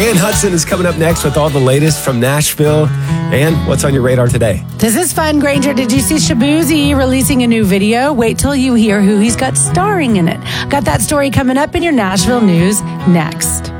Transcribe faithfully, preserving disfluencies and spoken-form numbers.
Ryan Hudson is coming up next with all the latest from Nashville. And what's on your radar today? This is fun, Granger. Did you see Shaboozey releasing a new video? Wait till you hear who he's got starring in it. Got that story coming up in your Nashville news next.